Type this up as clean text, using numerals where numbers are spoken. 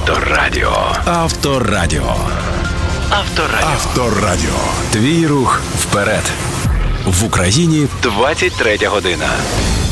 Авторадіо. Авторадіо. Авторадіо. Авторадіо. Твій рух вперед. В Україні 23 година.